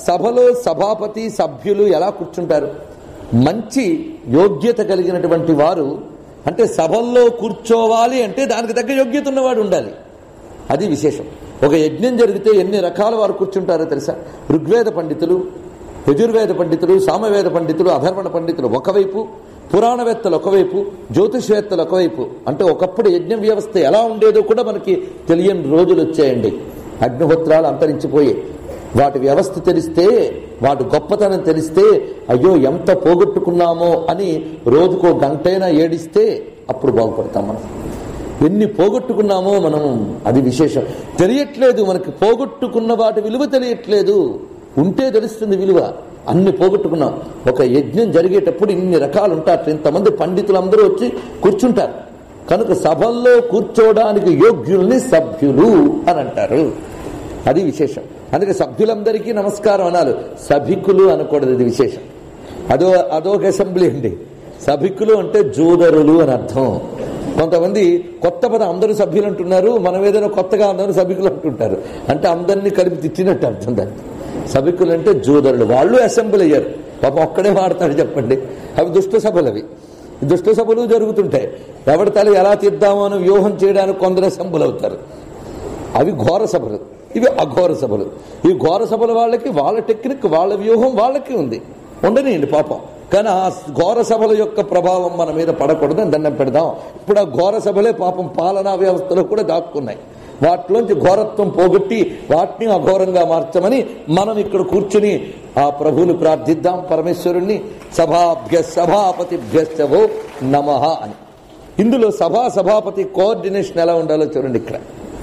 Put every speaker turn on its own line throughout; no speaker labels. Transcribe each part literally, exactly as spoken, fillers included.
సభలో సభాపతి సభ్యులు ఎలా కూర్చుంటారు? మంచి యోగ్యత కలిగినటువంటి వారు, అంటే సభల్లో కూర్చోవాలి అంటే దానికి తగ్గ యోగ్యత ఉన్నవాడు ఉండాలి. అది విశేషం. ఒక యజ్ఞం జరిగితే ఎన్ని రకాల వారు కూర్చుంటారో తెలుసా? ఋగ్వేద పండితులు, యజుర్వేద పండితులు, సామవేద పండితులు, అధర్వణ పండితులు ఒకవైపు, పురాణవేత్తలు ఒకవైపు, జ్యోతిషవేత్తలు ఒకవైపు. అంటే ఒకప్పుడు యజ్ఞ వ్యవస్థ ఎలా ఉండేదో కూడా మనకి తెలియని రోజులు వచ్చాయండి. అగ్నిహోత్రాలు అంతరించిపోయాయి. వాటి వ్యవస్థ తెలిస్తే, వాటి గొప్పతనం తెలిస్తే అయ్యో ఎంత పోగొట్టుకున్నామో అని రోజుకో గంటైనా ఏడిస్తే అప్పుడు బాగుపడతాం. మనం ఎన్ని పోగొట్టుకున్నామో మనం, అది విశేషం. తెలియట్లేదు మనకి, పోగొట్టుకున్న వాటి విలువ తెలియట్లేదు. ఉంటే తెలుస్తుంది విలువ. అన్ని పోగొట్టుకున్నాం. ఒక యజ్ఞం జరిగేటప్పుడు ఇన్ని రకాలు ఉంటారు. ఇంతమంది పండితులందరూ వచ్చి కూర్చుంటారు కనుక సభల్లో కూర్చోవడానికి యోగ్యుల్ని సభ్యులు అని అంటారు. అది విశేషం. అందుకే సభ్యులందరికీ నమస్కారం అనాలి, సభికులు అనకూడదు. ఇది విశేషం. అదో అదొక అసెంబ్లీ అండి. సభికులు అంటే జూదరులు అని అర్థం. కొంతమంది కొత్త పదం అందరూ సభ్యులు అంటున్నారు, మనం ఏదైనా కొత్తగా అందరూ సభికులు అంటుంటారు. అంటే అందరినీ కలిపి తిట్టినట్టు అర్థం దాన్ని. సభికులు అంటే జూదరులు. వాళ్ళు అసెంబ్లీ అయ్యారు. పాపం ఒక్కడే మాడతాడు చెప్పండి. అవి దుష్ట సభలు. అవి దుష్ట సభలు జరుగుతుంటాయి. ఎవరి తల ఎలా తీద్దామో అని వ్యూహం చేయడానికి కొందరు అసెంబ్లీ అవుతారు. అవి ఘోర సభలు, ఇవి అఘోర సభలు. ఈ ఘోర సభల వాళ్ళకి వాళ్ళ టెక్నిక్, వాళ్ళ వ్యూహం వాళ్ళకి ఉంది, ఉండనియండి పాపం. కానీ ఆ ఘోర సభల యొక్క ప్రభావం మన మీద పడకూడదని దండం పెడదాం. ఇప్పుడు ఆ ఘోర సభలే పాపం పాలనా వ్యవస్థలో కూడా దాక్కున్నాయి. వాటిలోంచి ఘోరత్వం పోగొట్టి వాటిని అఘోరంగా మార్చమని మనం ఇక్కడ కూర్చుని ఆ ప్రభువుని ప్రార్థిద్దాం, పరమేశ్వరుణ్ణి. సభాభ్య సభాపతిభ్యశ్చవో నమః అని. ఇందులో సభా సభాపతి కోఆర్డినేషన్ ఎలా ఉండాలో చూడండి. ఇక్కడ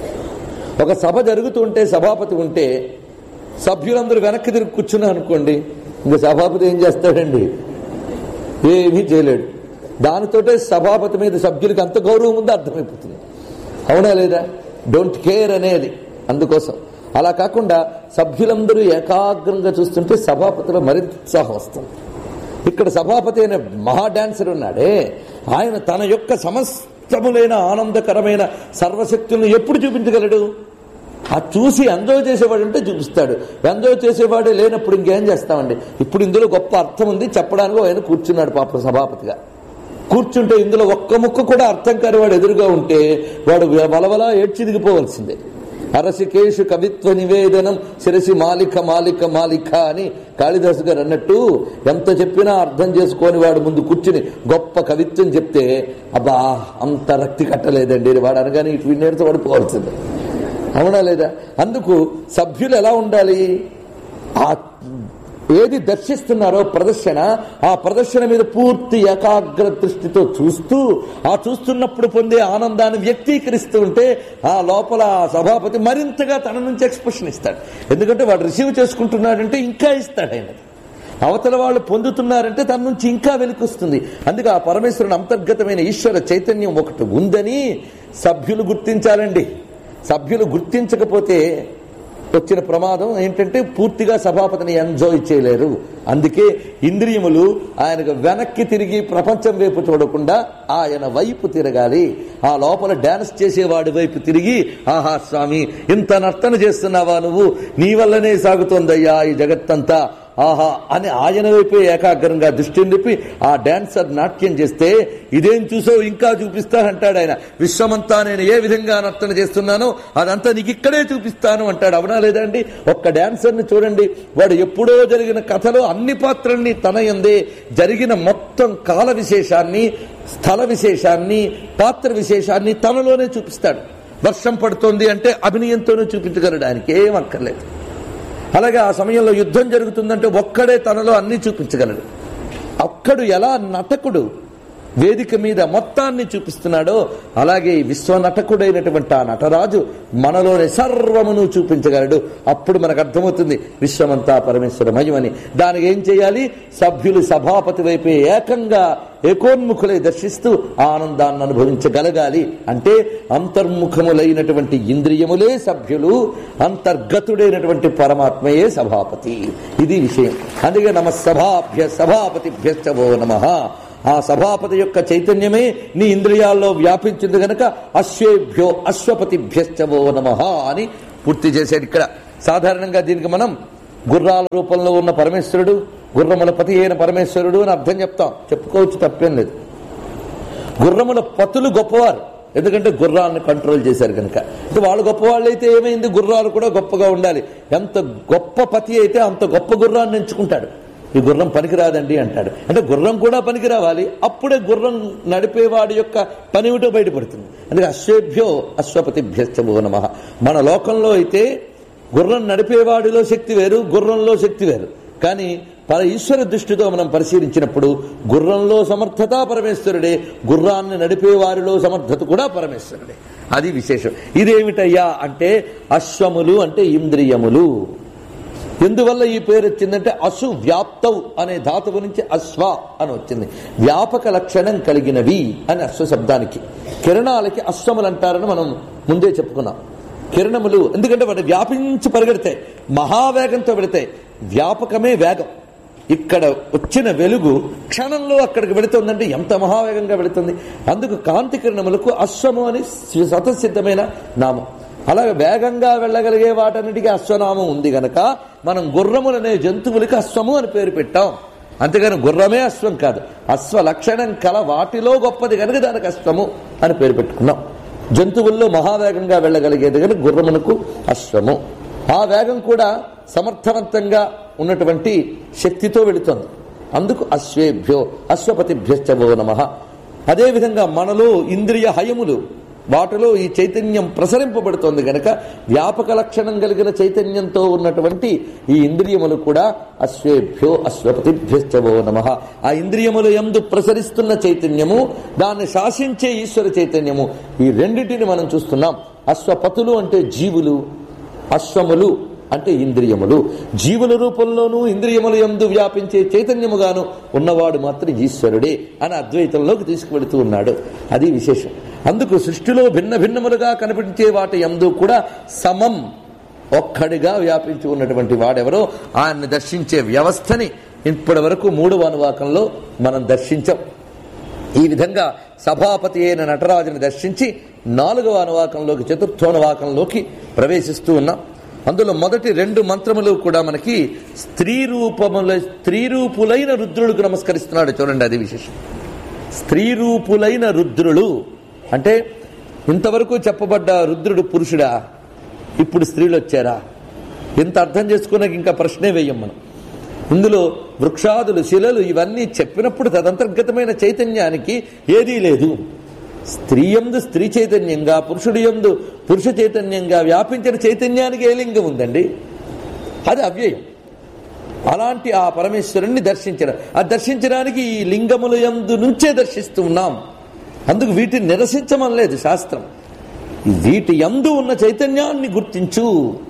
ఒక సభ జరుగుతుంటే సభాపతి ఉంటే సభ్యులందరూ వెనక్కి తిరిగి కూర్చున్నారు అనుకోండి, ఇంకా సభాపతి ఏం చేస్తాడండి? ఏమీ చేయలేడు. దానితోటే సభాపతి మీద సభ్యులకి అంత గౌరవం ఉందో అర్థమైపోతుంది. అవునా లేదా? డోంట్ కేర్ అనేది. అందుకోసం అలా కాకుండా సభ్యులందరూ ఏకాగ్రంగా చూస్తుంటే సభాపతిలో మరింత ఉత్సాహం వస్తుంది. ఇక్కడ సభాపతి అనే మహా డాన్సర్ ఉన్నాడే, ఆయన తన యొక్క సమస్తములైన ఆనందకరమైన సర్వశక్తులను ఎప్పుడు చూపించగలడు? ఆ చూసి ఎంజాయ్ చేసేవాడు అంటే చూపిస్తాడు. ఎంజాయ్ చేసేవాడే లేనప్పుడు ఇంకేం చేస్తామండి? ఇప్పుడు ఇందులో గొప్ప అర్థం ఉంది చెప్పడానికి. ఆయన కూర్చున్నాడు పాప సభాపతిగా. కూర్చుంటే ఇందులో ఒక్క ముక్క కూడా అర్థం కాని వాడు ఎదురుగా ఉంటే వాడు వలవలా ఏడ్చి దిగిపోవలసిందే. అరసికేషు కవిత్వ నివేదనం శిరసి మాలిక మాలిక మాలిక అని కాళిదాసు గారు అన్నట్టు, ఎంత చెప్పినా అర్థం చేసుకొని వాడు ముందు కూర్చుని గొప్ప కవిత్వం చెప్తే అబ్బా అంత రక్తి కట్టలేదండి వాడు అనగానే ఇటు వినేడుతో వాడు పోవాల్సిందే. అవునా లేదా? అందుకు సభ్యులు ఎలా ఉండాలి? ఆ ఏది దర్శిస్తున్నారో ప్రదర్శన, ఆ ప్రదర్శన మీద పూర్తి ఏకాగ్ర దృష్టితో చూస్తూ ఆ చూస్తున్నప్పుడు పొందే ఆనందాన్ని వ్యక్తీకరిస్తూ ఉంటే ఆ లోపల సభాపతి మరింతగా తన నుంచి ఎక్స్ప్రెషన్ ఇస్తాడు. ఎందుకంటే వాడు రిసీవ్ చేసుకుంటున్నాడంటే ఇంకా ఇస్తాడు ఆయన. అవతల వాళ్ళు పొందుతున్నారంటే తన నుంచి ఇంకా వెలుకొస్తుంది. అందుకే ఆ పరమేశ్వరుని అంతర్గతమైన ఈశ్వర చైతన్యం ఒకటి ఉందని సభ్యులు గుర్తించాలండి. సభ్యులు గుర్తించకపోతే వచ్చిన ప్రమాదం ఏంటంటే పూర్తిగా సభాపతిని ఎంజాయ్ చేయలేరు. అందుకే ఇంద్రియములు ఆయనకు వెనక్కి తిరిగి ప్రపంచం వైపు చూడకుండా ఆయన వైపు తిరగాలి. ఆ లోపల డాన్స్ చేసేవాడి వైపు తిరిగి, ఆహా స్వామి ఇంత నర్తన చేస్తున్నావా నువ్వు, నీ వల్లనే సాగుతోందయ్యా ఈ జగత్తంతా, ఆహా అని ఆయన వైపే ఏకాగ్రంగా దృష్టిని నిలిపి ఆ డాన్సర్ నాట్యం చేస్తే ఇదేం చూసో ఇంకా చూపిస్తానంటాడు ఆయన. విశ్వమంతా నేను ఏ విధంగా నర్తన చేస్తున్నానో అదంతా నీకు ఇక్కడే చూపిస్తాను అంటాడు. అవునా లేదా అండి? ఒక్క డాన్సర్ని చూడండి, వాడు ఎప్పుడో జరిగిన కథలో అన్ని పాత్రల్ని తన యందే జరిగిన మొత్తం కాల విశేషాన్ని, స్థల విశేషాన్ని, పాత్ర విశేషాన్ని తనలోనే చూపిస్తాడు. వర్షం పడుతోంది అంటే అభినయంతోనే చూపించగలడు, ఆయనకి ఏం అక్కర్లేదు. అలాగే ఆ సమయంలో యుద్ధం జరుగుతుందంటే ఒక్కడే తనలో అన్ని చూపించగలడు. ఒక్కడు ఎలా నటకుడు వేదిక మీద మొత్తాన్ని చూపిస్తున్నాడో అలాగే విశ్వనటకుడైనటువంటి ఆ నటరాజు మనలోని సర్వమును చూపించగలడు. అప్పుడు మనకు అర్థమవుతుంది విశ్వమంతా పరమేశ్వర మహిమని. దానికి ఏం చేయాలి? సభ్యులు సభాపతి వైపే ఏకంగా ఏకోన్ముఖులై దర్శిస్తూ ఆనందాన్ని అనుభవించగలగాలి. అంటే అంతర్ముఖములైనటువంటి ఇంద్రియములే సభ్యులు, అంతర్గతుడైనటువంటి పరమాత్మయే సభాపతి. ఇది విషయం. అందుకే నమ సభాభ్య సభాపతిభ్యశ్చవో నమః. ఆ సభాపతి యొక్క చైతన్యమే నీ ఇంద్రియాల్లో వ్యాపించింది గనక అశ్వేభ్యో అశ్వపతిభ్యశ్చవో నమః అని పూర్తి చేశాడు. ఇక్కడ సాధారణంగా దీనికి మనం గుర్రాల రూపంలో ఉన్న పరమేశ్వరుడు, గుర్రముల పతి అయిన పరమేశ్వరుడు అని అర్థం చెప్తాం, చెప్పుకోవచ్చు, తప్పేం లేదు. గుర్రముల పతులు గొప్పవారు, ఎందుకంటే గుర్రాన్ని కంట్రోల్ చేశారు కనుక. అంటే వాళ్ళు గొప్పవాళ్ళు అయితే ఏమైంది, గుర్రాలు కూడా గొప్పగా ఉండాలి. ఎంత గొప్ప పతి అయితే అంత గొప్ప గుర్రాన్ని ఎంచుకుంటాడు. ఈ గుర్రం పనికిరాదండి అంటాడు, అంటే గుర్రం కూడా పనికి రావాలి, అప్పుడే గుర్రం నడిపేవాడి యొక్క పనిమిటో బయటపడుతుంది. అందుకే అశ్వేభ్యో అశ్వపతిభ్యశ్చవో నమః. మన లోకంలో అయితే గుర్రం నడిపేవాడిలో శక్తి వేరు, గుర్రంలో శక్తి వేరు. కానీ పర ఈశ్వర దృష్టితో మనం పరిశీలించినప్పుడు గుర్రంలో సమర్థత పరమేశ్వరుడే, గుర్రాన్ని నడిపేవారిలో సమర్థత కూడా పరమేశ్వరుడే. అది విశేషం. ఇదేమిటయ్యా అంటే అశ్వములు అంటే ఇంద్రియములు. ఎందువల్ల ఈ పేరు వచ్చిందంటే అసు వ్యాప్తౌ అనే ధాతువు నుంచి అశ్వ అని వచ్చింది. వ్యాపక లక్షణం కలిగినవి అని అశ్వ శబ్దానికి. కిరణాలకి అశ్వములు అంటారని మనం ముందే చెప్పుకున్నాం. కిరణములు ఎందుకంటే వాటి వ్యాపించి పరిగెడతాయి, మహావేగంతో పెడతాయి. వ్యాపకమే వేగం. ఇక్కడ వచ్చిన వెలుగు క్షణంలో అక్కడికి వెళుతుందంటే ఎంత మహావేగంగా వెళుతుంది. అందుకు కాంతి కిరణములకు అశ్వము అని స్వతసిద్ధమైన నామం. అలాగే వేగంగా వెళ్ళగలిగే వాటన్నిటికీ అశ్వనామం ఉంది గనక మనం గుర్రములనే జంతువులకి అశ్వము అని పేరు పెట్టాం. అంతేగాని గుర్రమే అశ్వం కాదు, అశ్వ లక్షణం కల వాటిలో గొప్పది కనుక దానికి అశ్వము అని పేరు పెట్టుకున్నాం. జంతువుల్లో మహావేగంగా వెళ్ళగలిగేది కనుక గుర్రమునకు అశ్వము. ఆ వేగం కూడా సమర్థవంతంగా ఉన్నటువంటి శక్తితో వెళుతుంది. అందుకు అశ్వేభ్యో అశ్వపతిభ్యశ్చవో నమః. అదేవిధంగా మనలో ఇంద్రియ హయములు, వాటిలో ఈ చైతన్యం ప్రసరింపబడుతోంది గనక వ్యాపక లక్షణం కలిగిన చైతన్యంతో ఉన్నటువంటి ఈ ఇంద్రియములు కూడా అశ్వేభ్యో అశ్వపతిభ్యశ్చవో నమః. ఆ ఇంద్రియములు యందు ప్రసరిస్తున్న చైతన్యము, దాన్ని శాసించే ఈశ్వర చైతన్యము, ఈ రెండింటిని మనం చూస్తున్నాం. అశ్వపతులు అంటే జీవులు, అశ్వములు అంటే ఇంద్రియములు. జీవుల రూపంలోనూ ఇంద్రియముల యందు వ్యాపించే చైతన్యముగాను ఉన్నవాడు మాత్రం ఈశ్వరుడే అని అద్వైతంలోకి తీసుకువెళుతూ ఉన్నాడు. అది విశేషం. అందుకు సృష్టిలో భిన్న భిన్నములుగా కనిపించే వాటి యందు కూడా సమం, ఒక్కడిగా వ్యాపించి ఉన్నటువంటి వాడెవరో ఆయన్ని దర్శించే వ్యవస్థని ఇప్పటి వరకు మూడవ అనువాకంలో మనం దర్శించాం. ఈ విధంగా సభాపతి అయిన నటరాజుని దర్శించి నాలుగవ అనువాకంలోకి, చతుర్థోనువాకంలోకి ప్రవేశిస్తూ ఉన్నాం. అందులో మొదటి రెండు మంత్రములు కూడా మనకి స్త్రీ రూపముల స్త్రీ రూపులైన రుద్రులకు నమస్కరిస్తున్నాడు. చూడండి, అది విశేషం. స్త్రీ రూపులైన రుద్రులు అంటే ఇంతవరకు చెప్పబడ్డ రుద్రుడు పురుషుడా, ఇప్పుడు స్త్రీలు వచ్చారా? ఇంత అర్థం చేసుకున్నాక ఇంకా ప్రశ్నే వేయం మనం. ఇందులో వృక్షాదులు, శిలలు ఇవన్నీ చెప్పినప్పుడు తదంతర్గతమైన చైతన్యానికి ఏదీ లేదు. స్త్రీ యందు స్త్రీ చైతన్యంగా, పురుషుడి యందు పురుష చైతన్యంగా వ్యాపించిన చైతన్యానికి ఏ లింగం ఉందండి? అది అవ్యయం. అలాంటి ఆ పరమేశ్వరుణ్ణి దర్శించడం, ఆ దర్శించడానికి ఈ లింగముల యందు నుంచే దర్శిస్తూ ఉన్నాం. అందుకు వీటిని నిరసించమనలేదు శాస్త్రం, వీటి యందు ఉన్న చైతన్యాన్ని గుర్తించు.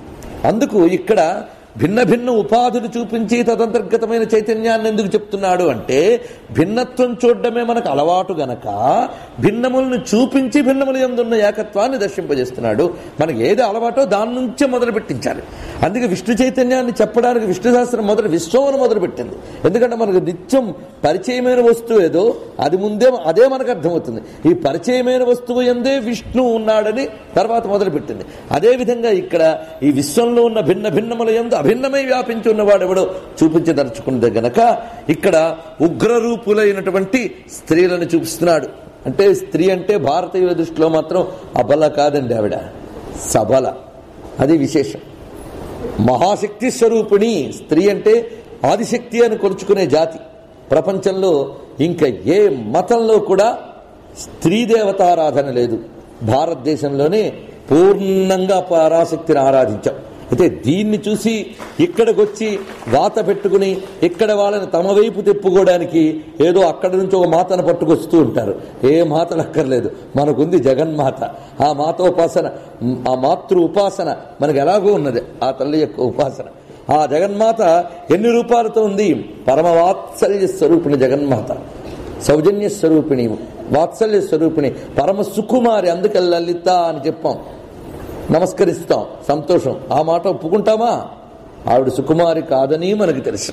అందుకు ఇక్కడ భిన్న భిన్న ఉపాధులు చూపించి తదంతర్గతమైన చైతన్యాన్ని ఎందుకు చెప్తున్నాడు అంటే, భిన్నత్వం చూడడమే మనకు అలవాటు గనక భిన్నములను చూపించి భిన్నముల యందున్న ఏకత్వాన్ని దర్శింపజేస్తున్నాడు. మనకి ఏది అలవాటో దాని నుంచే మొదలు పెట్టించాలి. అందుకే విష్ణు చైతన్యాన్ని చెప్పడానికి విష్ణు శాస్త్రం మొదలు విశ్వమును మొదలుపెట్టింది. ఎందుకంటే మనకు నిత్యం పరిచయమైన వస్తువు ఏదో అది ముందే అదే మనకు అర్థమవుతుంది. ఈ పరిచయమైన వస్తువు యందే విష్ణు ఉన్నాడని తర్వాత మొదలుపెట్టింది. అదేవిధంగా ఇక్కడ ఈ విశ్వంలో ఉన్న భిన్న భిన్నముల యందు అభిన్నమై వ్యాపించి ఉన్నవాడెవడో చూపించదలుచుకున్నది గనక ఇక్కడ ఉగ్రరూపులైనటువంటి స్త్రీలను చూపిస్తున్నాడు. అంటే స్త్రీ అంటే భారతీయుల దృష్టిలో మాత్రం అబల కాదండి, ఆవిడ సబల. అది విశేషం. మహాశక్తి స్వరూపిణి స్త్రీ అంటే ఆదిశక్తి అని కొలుచుకునే జాతి. ప్రపంచంలో ఇంకా ఏ మతంలో కూడా స్త్రీ దేవతారాధన లేదు. భారతదేశంలోనే పూర్ణంగా పరాశక్తిని ఆరాధించాం. అయితే దీన్ని చూసి ఇక్కడికి వచ్చి వాత పెట్టుకుని ఇక్కడ వాళ్ళని తమ వైపు తిప్పుకోవడానికి ఏదో అక్కడి నుంచి ఒక మాతను పట్టుకొస్తూ ఉంటారు. ఏ మాతలు అక్కర్లేదు, మనకుంది జగన్మాత. ఆ మాతోపాసన, ఆ మాతృ ఉపాసన మనకు ఎలాగో ఉన్నది, ఆ తల్లి యొక్క ఉపాసన. ఆ జగన్మాత ఎన్ని రూపాలతో ఉంది? పరమ వాత్సల్య స్వరూపిణి జగన్మాత, సౌజన్య స్వరూపిణి, వాత్సల్య స్వరూపిణి, పరమ సుకుమారి. అందుకే లలిత అని చెప్పాం, నమస్కరిస్తాం, సంతోషం. ఆ మాట ఒప్పుకుంటామా? ఆవిడ సుకుమారి కాదని మనకు తెలుసు.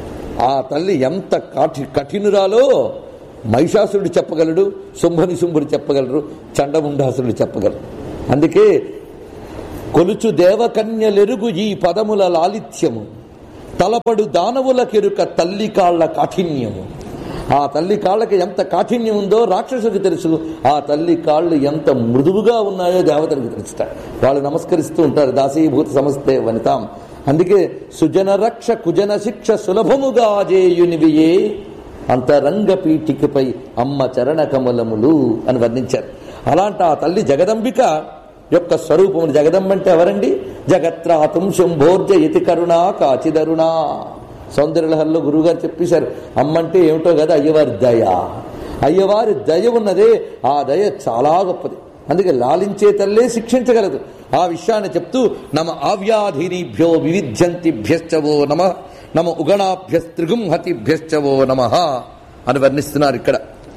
ఆ తల్లి ఎంత కఠి కఠినురాలో మహిషాసురుడు చెప్పగలడు, శుంభని శుంభుడు చెప్పగలరు, చండముండాసురుడు చెప్పగలరు. అందుకే కొలుచు దేవకన్యలెరుగు ఈ పదముల లాలిత్యము, తలపడు దానవులకెరుక తల్లి కాళ్ల కాఠిన్యము. ఆ తల్లి కాళ్ళకి ఎంత కాఠిన్యం ఉందో రాక్షసుడికి తెలుసు. ఆ తల్లి కాళ్ళు ఎంత మృదువుగా ఉన్నాయో దేవతలకు తెలుస్తాయి. వాళ్ళు నమస్కరిస్తూ ఉంటారు, దాసీభూత సమస్తే వనితాం. అందుకే సుజన రక్ష కుజన శిక్ష సులభముగా జేయునివియే అంతరంగ పీఠికపై అమ్మ చరణ కమలములు అని వర్ణించారు. అలాంటి ఆ తల్లి జగదంబిక యొక్క స్వరూపములు. జగదంబ అంటే ఎవరండి? జగత్రాతుం శంభోర్జయతి కరుణా కాచిదరుణా. సౌందర్యలహరిలో గురువుగారు చెప్పేశారు, అమ్మంటే ఏమిటో కదా, అయ్యవారి దయ. అయ్యవారి దయ ఉన్నదే, ఆ దయ చాలా గొప్పది. అందుకే లాలించే తల్లే శిక్షించగలదు. ఆ విషయాన్ని చెప్తూ నమ ఆవ్యాధినిభ్యో వివిధ్యంతిభ్యశ్చవో నమ నమ ఉగణాభ్యస్త్రిగుంహతిభ్యశ్చవో నమ అని వర్ణిస్తున్నారు ఇక్కడ.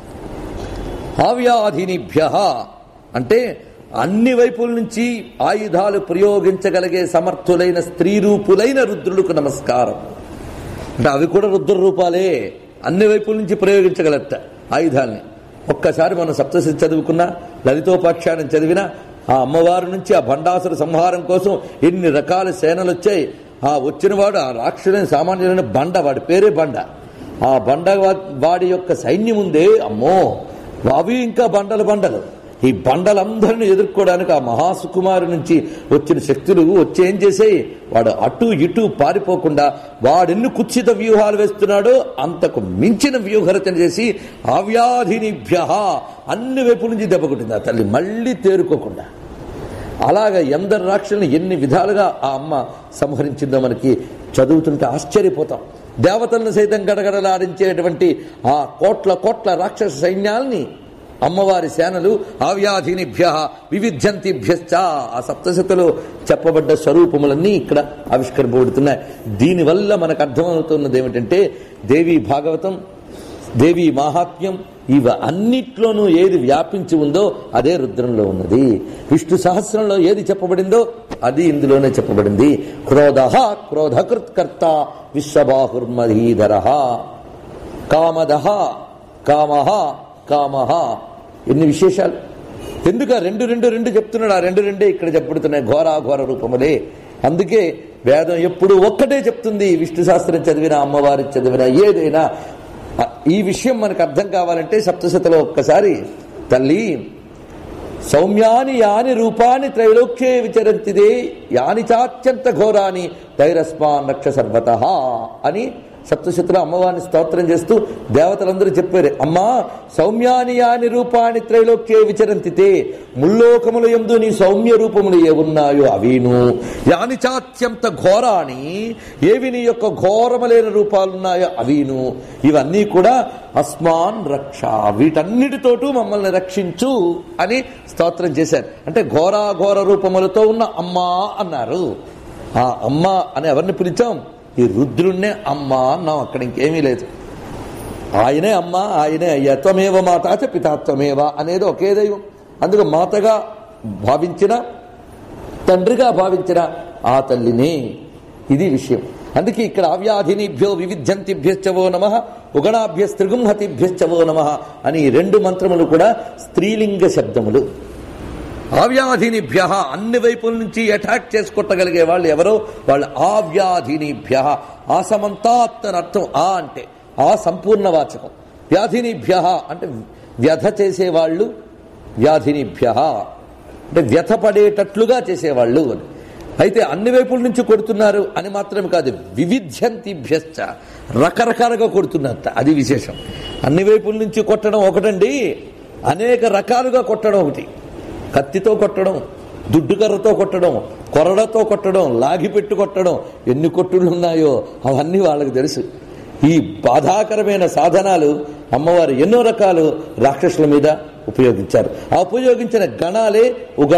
ఆవ్యాధినిభ్య అంటే అన్ని వైపుల నుంచి ఆయుధాలు ప్రయోగించగలిగే సమర్థులైన స్త్రీ రూపులైన రుద్రులకు నమస్కారం. అంటే అవి కూడా రుద్ర రూపాలే, అన్ని వైపుల నుంచి ప్రయోగించగలట ఆయుధాలని. ఒక్కసారి మనం సప్తశతి చదువుకున్నా, లలితోపాఖ్యానం చదివినా, ఆ అమ్మవారి నుంచి ఆ భండాసుర సంహారం కోసం ఎన్ని రకాల సేనలు వచ్చాయి. ఆ వచ్చినవాడు ఆ రాక్షసులైన సామాన్యులైన బండ, వాడి పేరే బండ. ఆ బండ వాడి యొక్క సైన్యం ఉందే, అమ్మో అవి ఇంకా బండలు బండలు. ఈ బండలందరినీ ఎదుర్కోవడానికి ఆ మహాసుకుమారు నుంచి వచ్చిన శక్తులు వచ్చి ఏం చేసాయి, వాడు అటు ఇటు పారిపోకుండా వాడెన్ని కుత్సిత వ్యూహాలు వేస్తున్నాడో అంతకు మించిన వ్యూహరచన చేసి ఆవ్యాధినిభ్య అన్ని వైపుల నుంచి దెబ్బకొట్టింది ఆ తల్లి, మళ్ళీ తేరుకోకుండా. అలాగా ఎందరు రాక్షసులను ఎన్ని విధాలుగా ఆ అమ్మ సంహరించిందో మనకి చదువుతుంటే ఆశ్చర్యపోతాం. దేవతలను సైతం గడగడలాడించేటువంటి ఆ కోట్ల కోట్ల రాక్షస సైన్యాల్ని అమ్మవారి సేనలు ఆవ్యాధినిభ్య వివిధ్యంతిభ్యశ్చ ఆ సప్తశతిలో చెప్పబడ్డ స్వరూపములన్నీ ఇక్కడ ఆవిష్కరింపబడుతున్నాయి. దీనివల్ల మనకు అర్థమవుతున్నది ఏమిటంటే దేవీ భాగవతం, దేవీ మాహాత్మ్యం ఇవి అన్నిట్లోనూ ఏది వ్యాపించి ఉందో అదే రుద్రంలో ఉన్నది. విష్ణు సహస్రంలో ఏది చెప్పబడిందో అది ఇందులోనే చెప్పబడింది. క్రోధ క్రోధకృత్కర్త విశ్వబాహుర్మధీధర కామద కామః కామః. ఎన్ని విశేషాలు! ఎందుకు రెండు రెండు రెండు చెప్తున్నాడు? ఆ రెండు రెండే ఇక్కడ చెప్పబడుతున్నాయి, ఘోరాఘోర రూపములే. అందుకే వేదం ఎప్పుడు ఒక్కటే చెప్తుంది. విష్ణు శాస్త్రం చదివినా, అమ్మవారి చదివినా, ఏదైనా ఈ విషయం మనకు అర్థం కావాలంటే సప్తశతిలో ఒక్కసారి తల్లి సౌమ్యాని యాని రూపాని త్రైలోక్యే విచరంతిదే యాని చాత్యంత ఘోరాని ధైరస్మాన్ రక్ష సర్వతః అని సప్తశతిలో అమ్మవారిని స్తోత్రం చేస్తూ దేవతలందరూ చెప్పారు, అమ్మా సౌమ్యాని యాని రూపాని త్రైలోక్యే విచరంతితే, ముల్లోకముల యందు నీ సౌమ్య రూపములు ఏవున్నాయో అవిను, యాని చాత్యంత ఘోరాని ఏవి నీ యొక్క ఘోరములైన రూపాలున్నాయో అవిను, ఇవన్నీ కూడా అస్మాన్ రక్ష వీటన్నిటితోటూ మమ్మల్ని రక్షించు అని స్తోత్రం చేశారు. అంటే ఘోరాఘోర రూపములతో ఉన్న అమ్మా అన్నారు. ఆ అమ్మ అని ఎవరిని పిలిచాం? ఈ రుద్రుణ్ణే అమ్మ అన్నాం. అక్కడ ఇంకేమీ లేదు. ఆయనే అమ్మ, ఆయనే అయ్యా. త్వమేవ మాతాచ పితాత్వమేవ అనేది ఒకే దైవం. అందుకు మాతగా భావించిన, తండ్రిగా భావించిన ఆ తల్లిని. ఇది విషయం. అందుకే ఇక్కడ ఆవ్యాధినిభ్యో వివిధ్యంతిభ్యశ్చవో నమః ఉగణాభ్యస్త్రిగుంహతిభ్యశ్చవో నమః అని ఈ రెండు మంత్రములు కూడా స్త్రీలింగ శబ్దములు. ఆవ్యాధినిభ్య అన్ని వైపుల నుంచి అటాక్ చేసుకొట్టగలిగే వాళ్ళు ఎవరో వాళ్ళు ఆవ్యాధినిభ్య. ఆసమంతాత్ అని అర్థం. ఆ అంటే ఆ సంపూర్ణ వాచకం. వ్యాధినిభ్య అంటే వ్యధ చేసేవాళ్ళు. వ్యాధినిభ్య అంటే వ్యథ పడేటట్లుగా చేసేవాళ్ళు అని. అయితే అన్ని వైపుల నుంచి కొడుతున్నారు అని మాత్రమే కాదు, వివిధ్యంతిభ్యశ్చ రకరకాలుగా కొడుతున్నట్ట. అది విశేషం. అన్ని వైపుల నుంచి కొట్టడం ఒకటండి, అనేక రకాలుగా కొట్టడం ఒకటి. కత్తితో కొట్టడం, దుడ్డుకర్రతో కొట్టడం, కొరడతో కొట్టడం, లాగిపెట్టు కొట్టడం, ఎన్ని కొట్టుళ్ళు ఉన్నాయో అవన్నీ వాళ్ళకి తెలుసు. ఈ బాధాకరమైన సాధనాలు అమ్మవారు ఎన్నో రకాలు రాక్షసుల మీద ఉపయోగించారు. ఆ ఉపయోగించిన గణాలే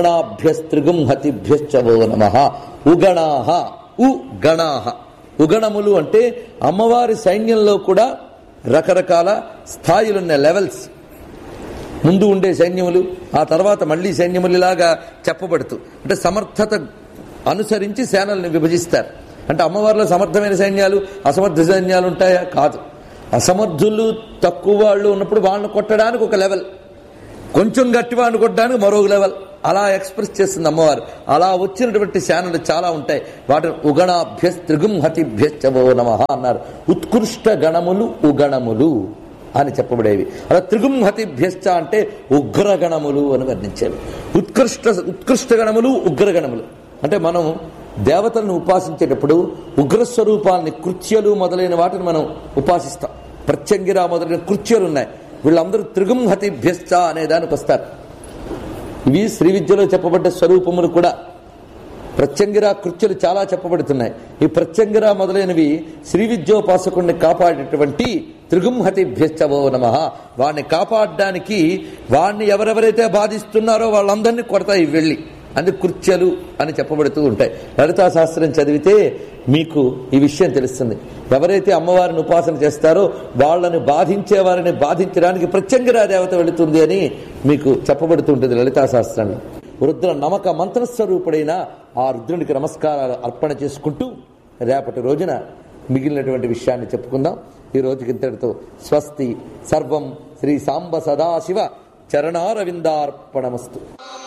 ఉగణాభ్యస్త్రిగుంహతిభ్యశ్చవో నమః. ఉగణాహ ఉ గణాహ. ఉగణములు అంటే అమ్మవారి సైన్యంలో కూడా రకరకాల స్థాయిలున్న లెవెల్స్. ముందు ఉండే సైన్యములు, ఆ తర్వాత మళ్లీ సైన్యములు, ఇలాగా చెప్పబడుతూ అంటే సమర్థత అనుసరించి సేనల్ని విభజిస్తారు. అంటే అమ్మవారిలో సమర్థమైన సైన్యాలు, అసమర్థ సైన్యాలు ఉంటాయా? కాదు. అసమర్థులు తక్కువ వాళ్ళు ఉన్నప్పుడు వాళ్ళని కొట్టడానికి ఒక లెవెల్, కొంచెం గట్టి వాళ్ళని కొట్టడానికి మరొక లెవెల్. అలా ఎక్స్ప్రెస్ చేస్తుంది అమ్మవారు. అలా వచ్చినటువంటి శానలు చాలా ఉంటాయి. వాటిని ఉగణాభ్య త్రిగుంహతిభ్యశ్చవో నమః అన్నారు. ఉత్కృష్ట గణములు ఉగణములు అని చెప్పబడేవి. అలా త్రిగుంహతిభ్యశ్చ అంటే ఉగ్రగణములు అని వర్ణించేవి. ఉత్కృష్ట ఉత్కృష్ట గణములు ఉగ్రగణములు అంటే మనం దేవతలను ఉపాసించేటప్పుడు ఉగ్రస్వరూపాలని కృత్యలు మొదలైన వాటిని మనం ఉపాసిస్తాం. ప్రత్యంగిరా మొదలైన కృత్యలు ఉన్నాయి. వీళ్ళందరూ త్రిగుంహతిభ్యశ్చ అనే దానికి వస్తారు. ఇవి శ్రీ విద్యలో చెప్పబడ్డ స్వరూపములు కూడా. ప్రత్యంగిరా కృత్యలు చాలా చెప్పబడుతున్నాయి. ఈ ప్రత్యంగిరా మొదలైనవి శ్రీ విద్యోపాసకుడిని కాపాడేటువంటి త్రిగుంహతిభ్యశ్చవో నమః. వాడిని కాపాడడానికి వాడిని ఎవరెవరైతే బాధిస్తున్నారో వాళ్ళందరినీ కొడతాయి వెళ్ళి. అందుకు కృత్యలు అని చెప్పబడుతూ ఉంటాయి. లలితా శాస్త్రం చదివితే మీకు ఈ విషయం తెలుస్తుంది. ఎవరైతే అమ్మవారిని ఉపాసన చేస్తారో వాళ్ళని బాధించే వారిని బాధించడానికి ప్రత్యంగిరా దేవత వెళుతుంది అని మీకు చెప్పబడుతుంటుంది లలితా శాస్త్రంలో. రుద్ర నమక మంత్రస్వరూపుడైన ఆ రుద్రునికి నమస్కారాలు అర్పణ చేసుకుంటూ రేపటి రోజున మిగిలినటువంటి విషయాన్ని చెప్పుకుందాం. ఈ రోజుకి ఇంతటితో స్వస్తి. సర్వం శ్రీ సాంబ సదాశివ చరణారవిందార్పణమస్తు.